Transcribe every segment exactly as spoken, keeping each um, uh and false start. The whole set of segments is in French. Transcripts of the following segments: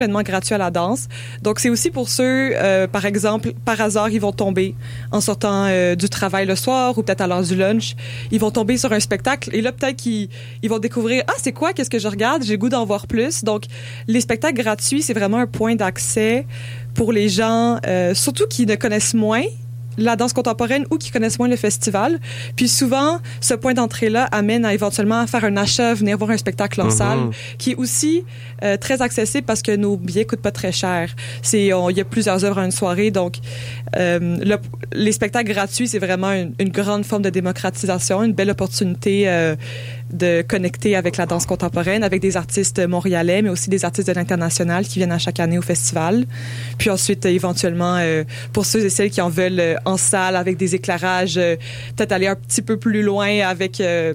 événement gratuit à la danse. Donc, c'est aussi pour ceux, euh, par exemple, par hasard, ils vont tomber en sortant euh, du travail le soir ou peut-être à l'heure du lunch. Ils vont tomber sur un spectacle et là, peut-être qu'ils ils vont découvrir « Ah, c'est quoi? Qu'est-ce que je regarde? J'ai le goût d'en voir plus. » Donc, les spectacles gratuits, c'est vraiment un point d'accès pour les gens, euh, surtout qui ne connaissent moins la danse contemporaine ou qui connaissent moins le festival. Puis souvent, ce point d'entrée-là amène à éventuellement faire un achat, venir voir un spectacle en mm-hmm. salle, qui est aussi euh, très accessible parce que nos billets coûtent pas très cher. C'est, il y a plusieurs œuvres à une soirée, donc euh, le, les spectacles gratuits, c'est vraiment une, une grande forme de démocratisation, une belle opportunité euh, de connecter avec la danse contemporaine, avec des artistes montréalais, mais aussi des artistes de l'international qui viennent à chaque année au festival. Puis ensuite, éventuellement, euh, pour ceux et celles qui en veulent euh, en salle, avec des éclairages, euh, peut-être aller un petit peu plus loin avec, euh,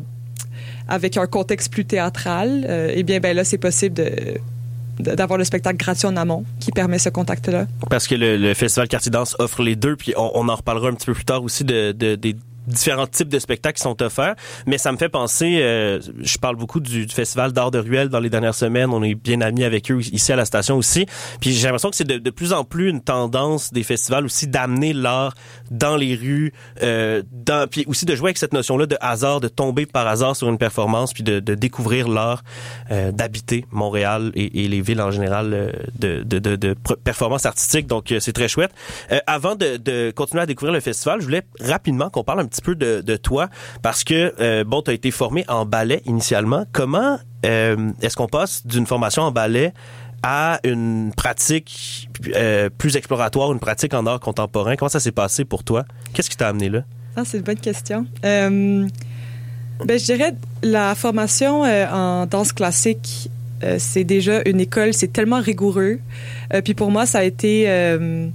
avec un contexte plus théâtral, euh, eh bien, ben là, c'est possible de... d'avoir le spectacle gratuit en amont qui permet ce contact-là. Parce que le, le Festival Quartier Danse offre les deux, puis on, on en reparlera un petit peu plus tard aussi de, de, des différents types de spectacles qui sont offerts, mais ça me fait penser, euh, je parle beaucoup du, du Festival d'art de ruelle dans les dernières semaines, on est bien amis avec eux ici à la station aussi, puis j'ai l'impression que c'est de, de plus en plus une tendance des festivals aussi d'amener l'art dans les rues, euh, dans, puis aussi de jouer avec cette notion-là de hasard, de tomber par hasard sur une performance, puis de, de découvrir l'art, euh, d'habiter Montréal et, et les villes en général euh, de, de, de, de performances artistiques, donc euh, c'est très chouette. Euh, avant de, de continuer à découvrir le festival, je voulais rapidement qu'on parle un petit peu de, de toi, parce que, euh, bon, tu as été formé en ballet initialement. Comment euh, est-ce qu'on passe d'une formation en ballet à une pratique euh, plus exploratoire, une pratique en art contemporain? Comment ça s'est passé pour toi? Qu'est-ce qui t'a amené là? Ah, c'est une bonne question. Euh, ben, je dirais la formation euh, en danse classique, euh, c'est déjà une école, c'est tellement rigoureux. Euh, puis pour moi, ça a été... Euh,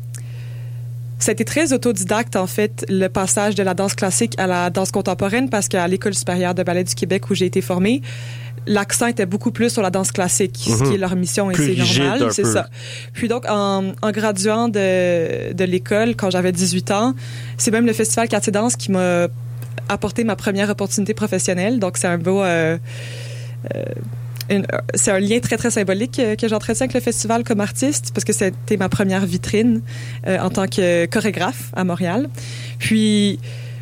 Ça a été très autodidacte, en fait, le passage de la danse classique à la danse contemporaine, parce qu'à l'École supérieure de ballet du Québec, où j'ai été formée, l'accent était beaucoup plus sur la danse classique, mm-hmm. ce qui est leur mission, et plus c'est normal, c'est peu. ça. Puis donc, en, en graduant de, de l'école, quand j'avais dix-huit ans, c'est même le Festival Quartier Danse qui m'a apporté ma première opportunité professionnelle. Donc, c'est un beau... Euh, euh, Une, c'est un lien très, très symbolique que, que j'entretiens avec le festival comme artiste, parce que c'était ma première vitrine euh, en tant que chorégraphe à Montréal. Puis,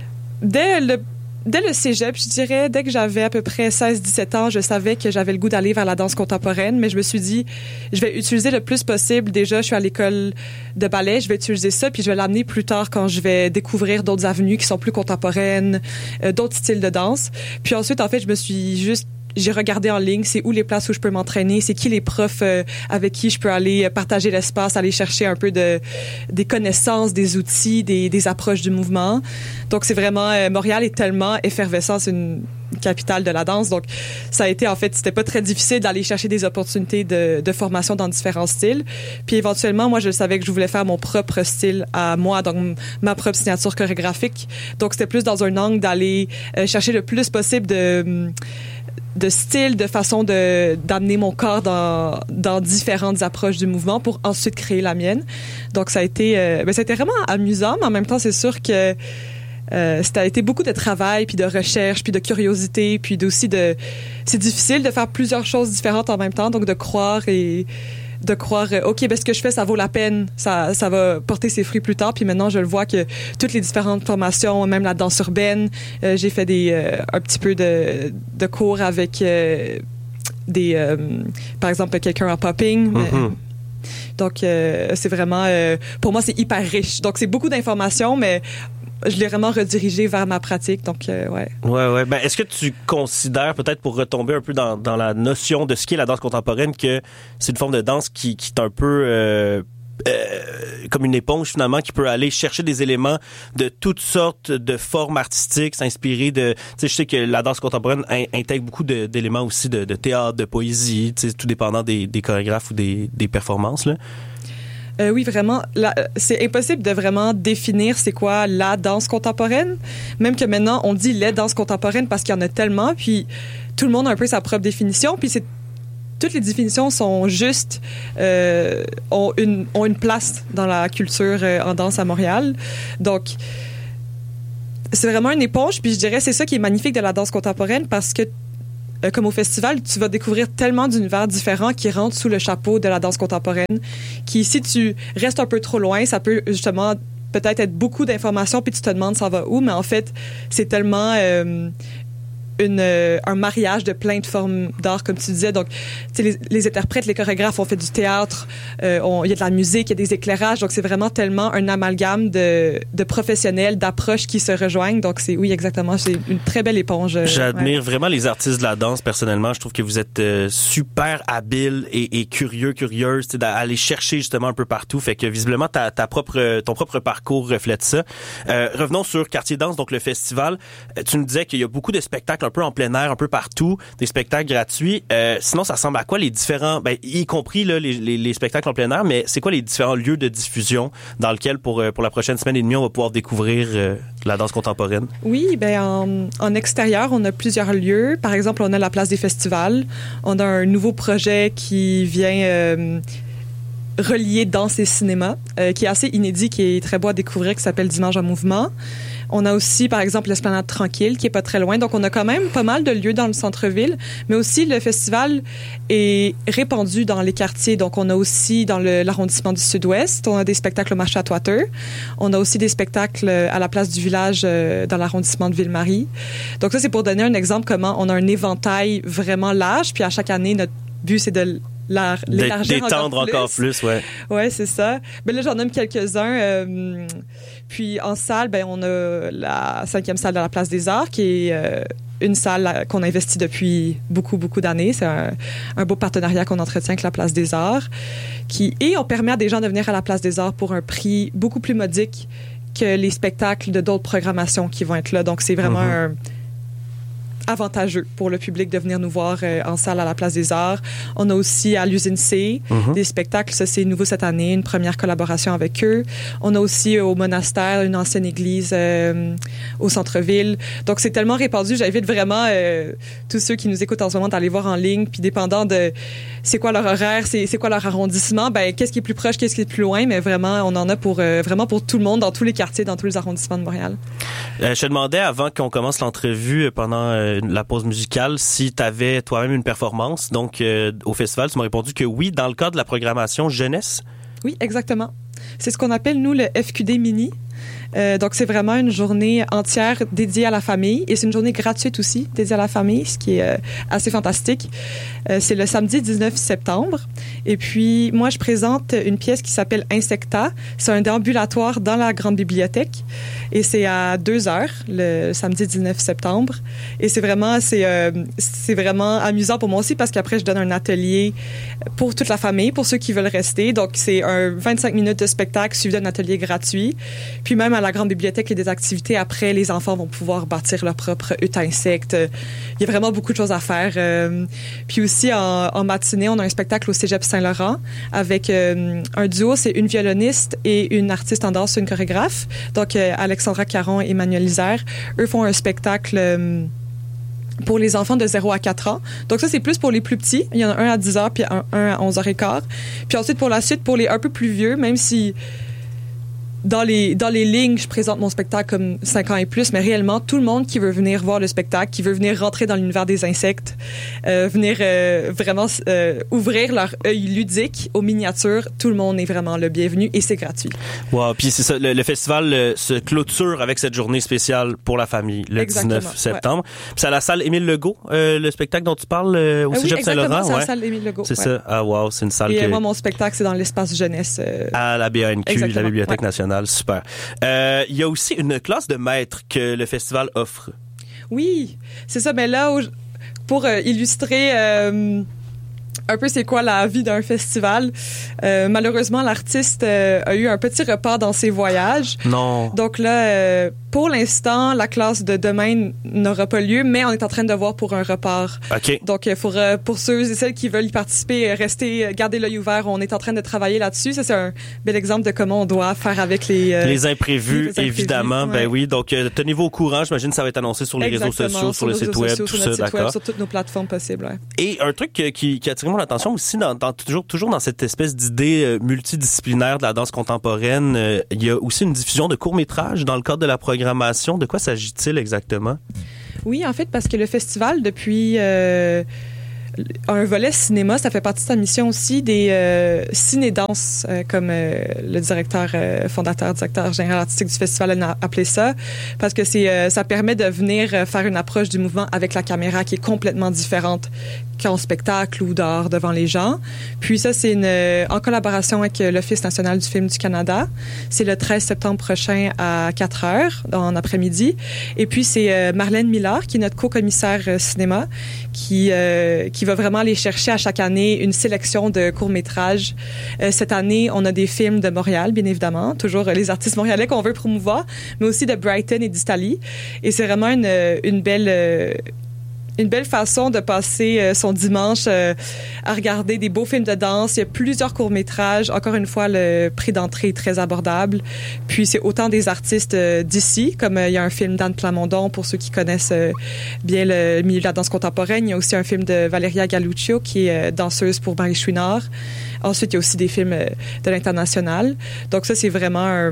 dès le, dès le cégep, je dirais, dès que j'avais à peu près seize dix-sept ans, je savais que j'avais le goût d'aller vers la danse contemporaine, mais je me suis dit, je vais utiliser le plus possible. Déjà, je suis à l'école de ballet, je vais utiliser ça, puis je vais l'amener plus tard quand je vais découvrir d'autres avenues qui sont plus contemporaines, euh, d'autres styles de danse. Puis ensuite, en fait, je me suis juste j'ai regardé en ligne, c'est où les places où je peux m'entraîner, c'est qui les profs euh, avec qui je peux aller partager l'espace, aller chercher un peu de des connaissances, des outils, des, des approches du mouvement. Donc c'est vraiment euh, Montréal est tellement effervescent, c'est une capitale de la danse. Donc ça a été en fait, c'était pas très difficile d'aller chercher des opportunités de, de formation dans différents styles. Puis éventuellement, moi je savais que je voulais faire mon propre style à moi, donc ma propre signature chorégraphique. Donc c'était plus dans un angle d'aller euh, chercher le plus possible de de style, de façon de d'amener mon corps dans dans différentes approches du mouvement pour ensuite créer la mienne. Donc ça a été euh, ben ça a été vraiment amusant, mais en même temps c'est sûr que euh, ça a été beaucoup de travail puis de recherche puis de curiosité puis aussi de c'est difficile de faire plusieurs choses différentes en même temps, donc de croire et de croire, OK, ben ce que je fais, ça vaut la peine, ça, ça va porter ses fruits plus tard. Puis maintenant, je le vois que toutes les différentes formations, même la danse urbaine, euh, j'ai fait des euh, un petit peu de, de cours avec euh, des, euh, par exemple, quelqu'un en popping. Mm-hmm. Mais, donc, euh, c'est vraiment, euh, pour moi, c'est hyper riche. Donc, c'est beaucoup d'informations, mais je l'ai vraiment redirigé vers ma pratique, donc euh, ouais. Ouais, ouais. Ben, est-ce que tu considères, peut-être pour retomber un peu dans, dans la notion de ce qu'est la danse contemporaine, que c'est une forme de danse qui, qui est un peu euh, euh, comme une éponge finalement, qui peut aller chercher des éléments de toutes sortes de formes artistiques, s'inspirer de... Tu sais, je sais que la danse contemporaine in, intègre beaucoup de, d'éléments aussi de, de théâtre, de poésie, tu sais, tout dépendant des, des chorégraphes ou des, des performances, là. Euh, oui, vraiment. La, c'est impossible de vraiment définir c'est quoi la danse contemporaine. Même que maintenant, on dit les danses contemporaines parce qu'il y en a tellement. Puis tout le monde a un peu sa propre définition. Puis c'est, toutes les définitions sont justes, euh, ont, une, ont une place dans la culture euh, en danse à Montréal. Donc, c'est vraiment une éponge. Puis je dirais c'est ça qui est magnifique de la danse contemporaine parce que euh, comme au festival, tu vas découvrir tellement d'univers différents qui rentrent sous le chapeau de la danse contemporaine, qui, si tu restes un peu trop loin, ça peut justement peut-être être beaucoup d'informations, puis tu te demandes ça va où, mais en fait, c'est tellement... Euh, Une, euh, un mariage de plein de formes d'art, comme tu disais. Donc, les, les interprètes, les chorégraphes ont fait du théâtre, euh, on, il y a de la musique, il y a des éclairages. Donc, c'est vraiment tellement un amalgame de, de professionnels, d'approches qui se rejoignent. Donc, c'est oui, exactement. C'est une très belle éponge. Euh, J'admire ouais. vraiment les artistes de la danse, personnellement. Je trouve que vous êtes euh, super habiles et, et curieux, curieuse, d'aller chercher justement un peu partout. Fait que visiblement, ta, ta propre, ton propre parcours reflète ça. Euh, revenons sur Quartier Danse, donc le festival. Tu nous disais qu'il y a beaucoup de spectacles un peu en plein air, un peu partout, des spectacles gratuits. Euh, sinon, ça ressemble à quoi les différents, ben, y compris là, les, les, les spectacles en plein air, mais c'est quoi les différents lieux de diffusion dans lesquels, pour, pour la prochaine semaine et demie, on va pouvoir découvrir euh, la danse contemporaine? Oui, ben en, en extérieur, on a plusieurs lieux. Par exemple, on a la place des festivals. On a un nouveau projet qui vient... Euh, relié danse et cinéma, euh, qui est assez inédit, qui est très beau à découvrir, qui s'appelle Dimanche en mouvement. On a aussi, par exemple, l'Esplanade Tranquille, qui est pas très loin. Donc, on a quand même pas mal de lieux dans le centre-ville, mais aussi le festival est répandu dans les quartiers. Donc, on a aussi dans le, l'arrondissement du Sud-Ouest, on a des spectacles au marché Atwater. On a aussi des spectacles à la place du village euh, dans l'arrondissement de Ville-Marie. Donc, ça, c'est pour donner un exemple comment on a un éventail vraiment large. Puis, à chaque année, notre but, c'est de La, l'élargir d'étendre encore plus. Encore plus, ouais. Ouais, c'est ça. Ben là, j'en nomme quelques-uns. Euh, puis en salle, ben on a la cinquième salle de la Place des Arts, qui est euh, une salle là, qu'on investit depuis beaucoup, beaucoup d'années. C'est un, un beau partenariat qu'on entretient avec la Place des Arts. Qui, et on permet à des gens de venir à la Place des Arts pour un prix beaucoup plus modique que les spectacles de d'autres programmations qui vont être là. Donc, c'est vraiment mm-hmm. un... avantageux pour le public de venir nous voir euh, en salle à la Place des Arts. On a aussi à l'Usine C mm-hmm. des spectacles. Ça, c'est nouveau cette année, une première collaboration avec eux. On a aussi au Monastère, une ancienne église euh, au centre-ville. Donc, c'est tellement répandu. J'invite vraiment euh, tous ceux qui nous écoutent en ce moment d'aller voir en ligne. Puis, dépendant de c'est quoi leur horaire, c'est, c'est quoi leur arrondissement, ben qu'est-ce qui est plus proche, qu'est-ce qui est plus loin. Mais vraiment, on en a pour euh, vraiment pour tout le monde, dans tous les quartiers, dans tous les arrondissements de Montréal. Euh, je te demandais, avant qu'on commence l'entrevue, pendant euh, la pause musicale, si tu avais toi-même une performance. Donc, euh, au festival, tu m'as répondu que oui, dans le cadre de la programmation jeunesse. Oui, exactement. C'est ce qu'on appelle, nous, le F Q D Mini. Euh, donc, c'est vraiment une journée entière dédiée à la famille et c'est une journée gratuite aussi dédiée à la famille, ce qui est euh, assez fantastique. Euh, c'est le samedi dix-neuf septembre. Et puis, moi, je présente une pièce qui s'appelle Insecta. C'est un déambulatoire dans la grande bibliothèque et c'est à deux heures le samedi dix-neuf septembre. Et c'est vraiment, c'est, euh, c'est vraiment amusant pour moi aussi parce qu'après, je donne un atelier pour toute la famille, pour ceux qui veulent rester. Donc, c'est un vingt-cinq minutes de spectacle suivi d'un atelier gratuit. Puis même à la grande bibliothèque, il y a des activités. Après, les enfants vont pouvoir bâtir leur propre hutte à insectes. Il y a vraiment beaucoup de choses à faire. Euh, puis aussi, en, en matinée, on a un spectacle au Cégep Saint-Laurent avec euh, un duo, c'est une violoniste et une artiste en danse, une chorégraphe. Donc, euh, Alexandra Caron et Emmanuel Isère. Eux font un spectacle... Euh, pour les enfants de zéro à quatre ans. Donc ça, c'est plus pour les plus petits. Il y en a un à dix heures puis un, un à onze heures quinze. Puis ensuite, pour la suite, pour les un peu plus vieux, même si dans les, dans les lignes, je présente mon spectacle comme cinq ans et plus, mais réellement, tout le monde qui veut venir voir le spectacle, qui veut venir rentrer dans l'univers des insectes, euh, venir euh, vraiment euh, ouvrir leur œil ludique aux miniatures, tout le monde est vraiment le bienvenu et c'est gratuit. Wow, puis c'est ça, le, le festival euh, se clôture avec cette journée spéciale pour la famille, le exactement, dix-neuf septembre. Ouais. Puis c'est à la salle Émile Legault, euh, le spectacle dont tu parles euh, au euh, Cégep oui, Saint-Laurent. C'est ouais. la salle Émile Legault. C'est ouais. ça. Ah wow, c'est une salle et que... Et moi, mon spectacle, c'est dans l'espace jeunesse. Euh... À la B A N Q, exactement. La Bibliothèque ouais. nationale. Super. Euh, il y a aussi une classe de maître que le festival offre. Oui, c'est ça. Mais là, pour euh, illustrer euh, un peu c'est quoi la vie d'un festival, euh, malheureusement, l'artiste euh, a eu un petit report dans ses voyages. Non. Donc là, euh, pour l'instant, la classe de demain n'aura pas lieu, mais on est en train de voir pour un report. OK. Donc, il faudra, pour ceux et celles qui veulent y participer, rester, garder l'œil ouvert. On est en train de travailler là-dessus. Ça, c'est un bel exemple de comment on doit faire avec les... Euh, les imprévus, les imprévus évidemment. Ouais. Ben oui. Donc, euh, tenez-vous au courant. J'imagine que ça va être annoncé sur les Exactement, réseaux sociaux, sur, sur le site web, sociaux, tout sur ça, site d'accord. Web, sur toutes nos plateformes possibles. Ouais. Et un truc qui, qui, qui a attiré mon attention aussi, dans, dans, toujours, toujours dans cette espèce d'idée euh, multidisciplinaire de la danse contemporaine, euh, il y a aussi une diffusion de courts-métrages dans le cadre de la programmation. De quoi s'agit-il exactement? Oui, en fait, parce que le festival, depuis euh, un volet cinéma, ça fait partie de sa mission aussi, des euh, ciné-danses, euh, comme euh, le directeur euh, fondateur, directeur général artistique du festival a appelé ça, parce que c'est euh, ça permet de venir faire une approche du mouvement avec la caméra qui est complètement différente qu'en spectacle ou dehors devant les gens. Puis ça, c'est une, en collaboration avec l'Office national du film du Canada. C'est le treize septembre prochain à quatre heures, en après-midi. Et puis, c'est euh, Marlène Millard, qui est notre co-commissaire euh, cinéma, qui, euh, qui va vraiment aller chercher à chaque année une sélection de courts-métrages. Euh, cette année, on a des films de Montréal, bien évidemment, toujours euh, les artistes montréalais qu'on veut promouvoir, mais aussi de Brighton et d'Italie. Et c'est vraiment une, une belle... Euh, une belle façon de passer euh, son dimanche euh, à regarder des beaux films de danse. Il y a plusieurs courts-métrages. Encore une fois, le prix d'entrée est très abordable. Puis c'est autant des artistes euh, d'ici, comme euh, il y a un film d'Anne Plamondon, pour ceux qui connaissent euh, bien le milieu de la danse contemporaine. Il y a aussi un film de Valeria Galluccio, qui est euh, danseuse pour Marie Chouinard. Ensuite, il y a aussi des films euh, de l'international. Donc ça, c'est vraiment un...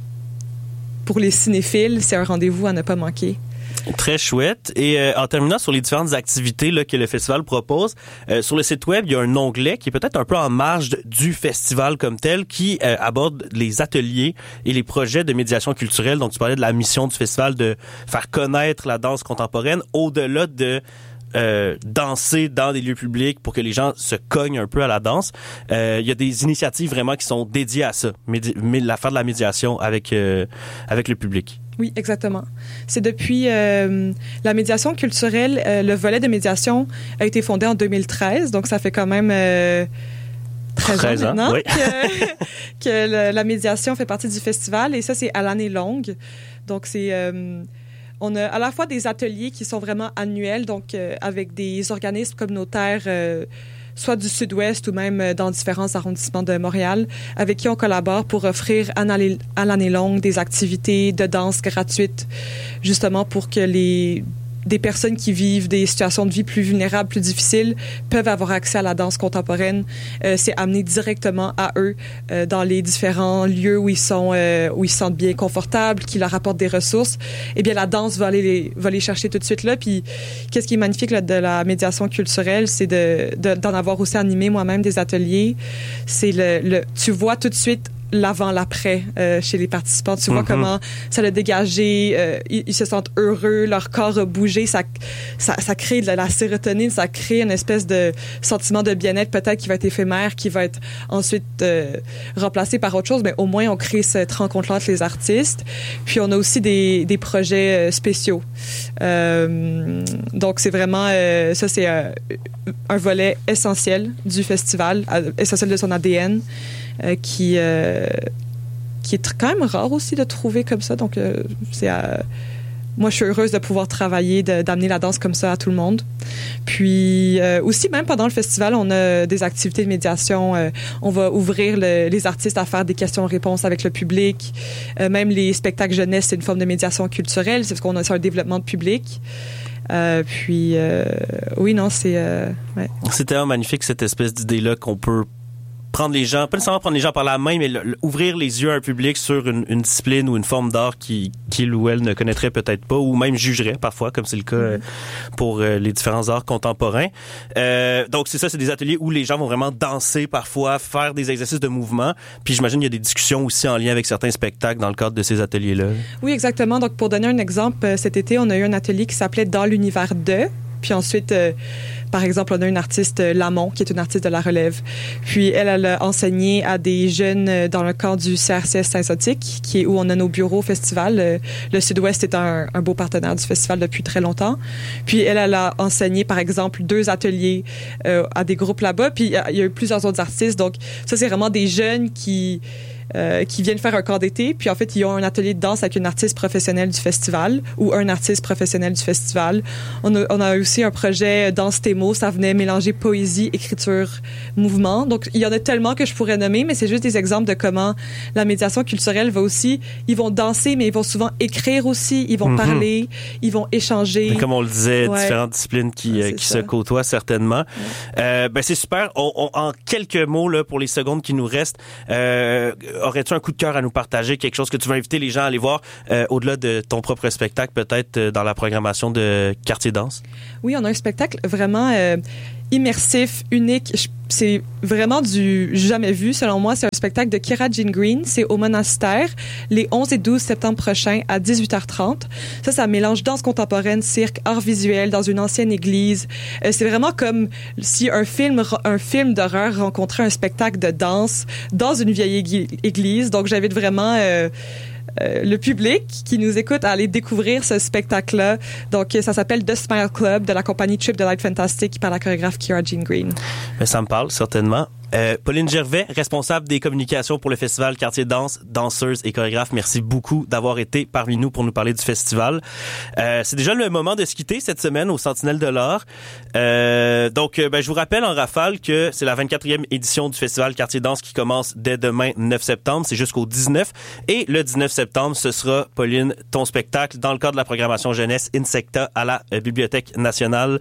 Pour les cinéphiles, c'est un rendez-vous à ne pas manquer. Très chouette. Et euh, en terminant sur les différentes activités là, que le festival propose, euh, sur le site web, il y a un onglet qui est peut-être un peu en marge de, du festival comme tel, qui euh, aborde les ateliers et les projets de médiation culturelle. Donc, tu parlais de la mission du festival de faire connaître la danse contemporaine au-delà de Euh, danser dans des lieux publics pour que les gens se cognent un peu à la danse. Euh, il y a des initiatives vraiment qui sont dédiées à ça, médi- faire de la médiation avec euh, avec le public. Oui, exactement. C'est depuis euh, la médiation culturelle, euh, le volet de médiation a été fondé en deux mille treize, donc ça fait quand même euh, treize ans maintenant oui. que, que le, la médiation fait partie du festival, et ça, c'est à l'année longue. Donc, c'est... Euh, on a à la fois des ateliers qui sont vraiment annuels, donc euh, avec des organismes communautaires, euh, soit du Sud-Ouest ou même euh, dans différents arrondissements de Montréal, avec qui on collabore pour offrir à l'année, à l'année longue des activités de danse gratuites, justement pour que les des personnes qui vivent des situations de vie plus vulnérables, plus difficiles, peuvent avoir accès à la danse contemporaine. Euh, c'est amené directement à eux euh, dans les différents lieux où ils sont, euh, où ils se sentent bien confortables, qui leur apportent des ressources. Eh bien, la danse va aller les, va les chercher tout de suite là. Puis, qu'est-ce qui est magnifique là, de la médiation culturelle, c'est de, de, d'en avoir aussi animé moi-même des ateliers. C'est le, le, tu vois tout de suite l'avant, l'après euh, chez les participants. Tu vois mm-hmm. comment ça l'a dégagé, euh, ils, ils se sentent heureux, leur corps a bougé, ça, ça, ça crée de la, la sérotonine, ça crée une espèce de sentiment de bien-être peut-être qui va être éphémère, qui va être ensuite euh, remplacé par autre chose, mais au moins on crée cette rencontre-là entre les artistes. Puis on a aussi des, des projets euh, spéciaux. Euh, donc c'est vraiment, euh, ça c'est euh, un volet essentiel du festival, essentiel de son A D N. Euh, qui euh, qui est quand même rare aussi de trouver comme ça. Donc, euh, c'est euh, moi, je suis heureuse de pouvoir travailler, de, d'amener la danse comme ça à tout le monde. Puis euh, aussi, même pendant le festival, on a des activités de médiation. Euh, on va ouvrir le, les artistes à faire des questions-réponses avec le public. Euh, même les spectacles jeunesse, c'est une forme de médiation culturelle. C'est parce qu'on a c'est un développement de public. Euh, puis, euh, oui, non, c'est... Euh, ouais. C'est tellement magnifique, cette espèce d'idée-là qu'on peut prendre les gens, pas nécessairement prendre les gens par la main, mais le, le, ouvrir les yeux à un public sur une, une discipline ou une forme d'art qui, qu'il ou elle ne connaîtrait peut-être pas, ou même jugerait parfois, comme c'est le cas mm-hmm. pour euh, les différents arts contemporains. Euh, donc c'est ça, c'est des ateliers où les gens vont vraiment danser parfois, faire des exercices de mouvement. Puis j'imagine qu'il y a des discussions aussi en lien avec certains spectacles dans le cadre de ces ateliers-là. Oui, exactement. Donc pour donner un exemple, cet été, on a eu un atelier qui s'appelait Dans l'univers de. Puis ensuite, euh, par exemple, on a une artiste, Lamont, qui est une artiste de la relève. Puis elle, elle a enseigné à des jeunes dans le camp du C R C S Saint-Zotique, qui est où on a nos bureaux au festival. Le, le Sud-Ouest est un, un beau partenaire du festival depuis très longtemps. Puis elle, elle a enseigné, par exemple, deux ateliers euh, à des groupes là-bas. Puis il y, y a eu plusieurs autres artistes. Donc ça, c'est vraiment des jeunes qui... Euh, qui viennent faire un camp d'été, puis en fait, ils ont un atelier de danse avec une artiste professionnelle du festival ou un artiste professionnel du festival. On a, on a aussi un projet Danse tes mots, ça venait mélanger poésie, écriture, mouvement. Donc, il y en a tellement que je pourrais nommer, mais c'est juste des exemples de comment la médiation culturelle va aussi, ils vont danser, mais ils vont souvent écrire aussi, ils vont mm-hmm. parler, ils vont échanger. Mais comme on le disait, ouais. différentes disciplines qui, ouais, euh, qui se côtoient certainement. Ouais. Euh, ben c'est super. On, on, en quelques mots là pour les secondes qui nous restent, euh, aurais-tu un coup de cœur à nous partager, quelque chose que tu veux inviter les gens à aller voir euh, au-delà de ton propre spectacle, peut-être euh, dans la programmation de Quartier Danse? Oui, on a un spectacle vraiment euh, immersif, unique. C'est vraiment du jamais vu, selon moi. C'est un spectacle de Kira Jean Green. C'est au Monastère, les onze et douze septembre prochains à dix-huit heures trente. Ça, ça mélange danse contemporaine, cirque, art visuel dans une ancienne église. Euh, c'est vraiment comme si un film, un film d'horreur rencontrait un spectacle de danse dans une vieille église. Donc, j'invite vraiment... Euh, Euh, le public qui nous écoute à aller découvrir ce spectacle-là. Donc, ça s'appelle The Smile Club de la compagnie Trip de Light Fantastic par la chorégraphe Kira Jean Green. Mais ça me parle, certainement. Euh, Pauline Gervais, responsable des communications pour le festival Quartier Danse, danseuse et chorégraphe, merci beaucoup d'avoir été parmi nous pour nous parler du festival. Euh, c'est déjà le moment de se quitter cette semaine au Sentinelle de l'Art. Euh, donc, ben, je vous rappelle en rafale que c'est la vingt-quatrième édition du festival Quartier Danse qui commence dès demain, neuf septembre. C'est jusqu'au dix-neuf. Et le dix-neuf septembre, ce sera, Pauline, ton spectacle dans le cadre de la programmation jeunesse Insecta à la euh, Bibliothèque nationale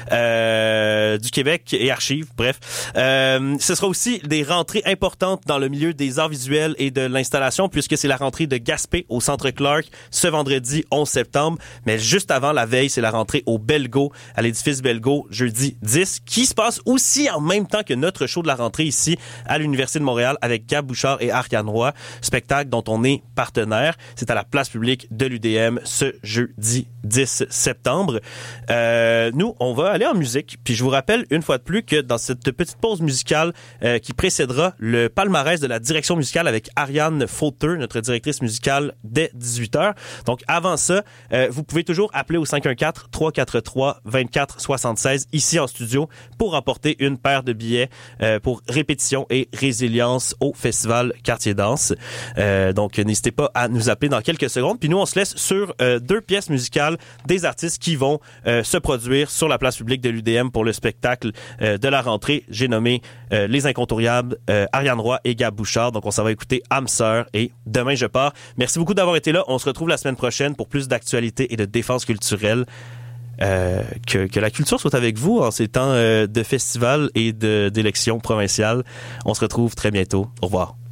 euh, du Québec et Archives. Bref, euh, ce sera aussi des rentrées importantes dans le milieu des arts visuels et de l'installation, puisque c'est la rentrée de Gaspé au Centre Clark ce vendredi onze septembre. Mais juste avant la veille, c'est la rentrée au Belgo, à l'édifice Belgo, jeudi dix, qui se passe aussi en même temps que notre show de la rentrée ici à l'Université de Montréal avec Gab Bouchard et Ariane Roy, spectacle dont on est partenaire. C'est à la place publique de l'U D M ce jeudi dix septembre. Euh, nous, on va aller en musique, puis je vous rappelle une fois de plus que dans cette petite pause musicale Euh, qui précédera le palmarès de la direction musicale avec Ariane Fauter, notre directrice musicale, dès dix-huit heures. Donc, avant ça, euh, vous pouvez toujours appeler au cinq un quatre, trois quatre trois, deux quatre sept six ici en studio pour remporter une paire de billets euh, pour répétition et résilience au Festival Quartier Danse. Euh, donc, n'hésitez pas à nous appeler dans quelques secondes. Puis nous, on se laisse sur euh, deux pièces musicales des artistes qui vont euh, se produire sur la place publique de l'U D M pour le spectacle euh, de la rentrée. J'ai nommé euh, les incontournables, euh, Ariane Roy et Gab Bouchard. Donc, on s'en va écouter âme sœur et Demain je pars. Merci beaucoup d'avoir été là. On se retrouve la semaine prochaine pour plus d'actualité et de défense culturelle. Euh, que, que la culture soit avec vous en ces temps euh, de festival et de, d'élections provinciales. On se retrouve très bientôt. Au revoir.